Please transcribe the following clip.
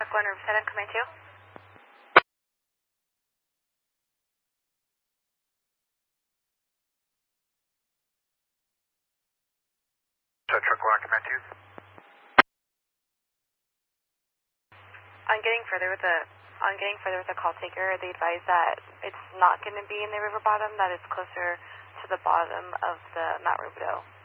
Truck 1 Riverside, I'm coming to you. Truck 1, command to you. On getting further with the call taker, they advise that it's not going to be in the river bottom, that it's closer to the bottom of the Mount Rubidoux.